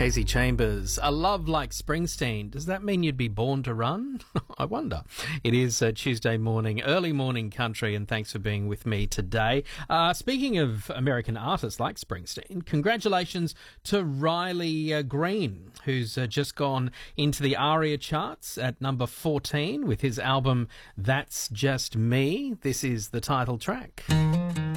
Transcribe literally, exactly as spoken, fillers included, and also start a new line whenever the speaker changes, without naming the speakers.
Casey Chambers, a love like Springsteen. Does that mean you'd be born to run? I wonder. It is uh, Tuesday morning, early morning country, and thanks for being with me today. Uh, speaking of American artists like Springsteen, congratulations to Riley uh, Green, who's uh, just gone into the ARIA charts at number fourteen with his album That's Just Me. This is the title track.